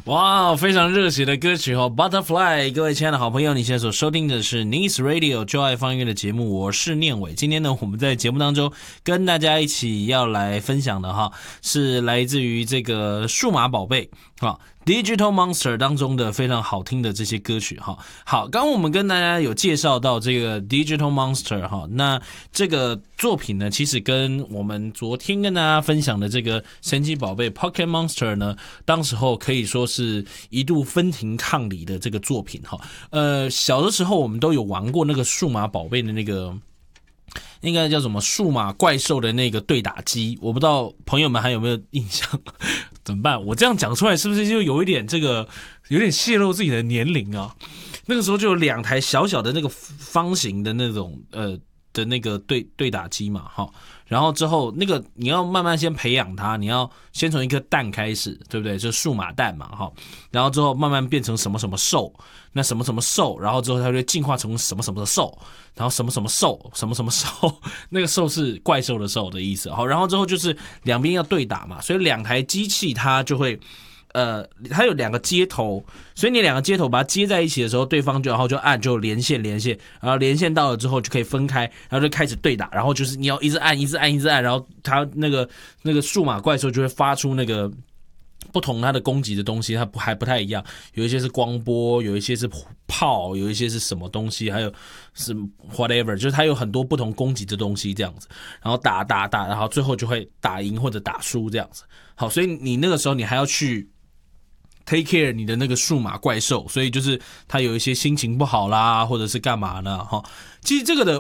哇，非常热血的歌曲哦 ，Butterfly。各位亲爱的好朋友，你现在所收听的是 Nice Radio 就爱放音乐的节目，我是念伟。今天呢，我们在节目当中跟大家一起要来分享的哈，是来自于这个数码宝贝啊。Digital Monster 当中的非常好听的这些歌曲哈，好，刚刚我们跟大家有介绍到这个 Digital Monster 哈，那这个作品呢，其实跟我们昨天跟大家分享的这个神奇宝贝 Pocket Monster 呢，当时候可以说是一度分庭抗礼的这个作品哈。小的时候我们都有玩过那个数码宝贝的那个。应该叫什么数码怪兽的那个对打机，我不知道朋友们还有没有印象？怎么办？我这样讲出来是不是就有一点有点泄露自己的年龄啊？那个时候就有2台小小的那个方形的那种的那个对打机嘛，哈，然后之后那个你要慢慢先培养它，你要先从一颗蛋开始，对不对？就数码蛋嘛，哈，然后之后慢慢变成什么什么兽，那什么什么兽，然后之后它就会进化成什么什么的兽，然后什么什么兽，什么什么兽，那个兽是怪兽的兽的意思，好，然后之后就是两边要对打嘛，所以2台机器它就会。它有2个接头，所以你2个接头把它接在一起的时候，对方然后就按就连线，然后连线到了之后就可以分开，然后就开始对打，然后就是你要一直按，然后它那个数码怪兽就会发出那个不同它的攻击的东西，它还不太一样，有一些是光波，有一些是炮，有一些是什么东西，还有是 whatever， 就是它有很多不同攻击的东西这样子，然后打，然后最后就会打赢或者打输这样子。好，所以你那个时候你还要去take care 你的那个数码怪兽，所以就是他有一些心情不好啦，或者是干嘛呢？哈，其实这个的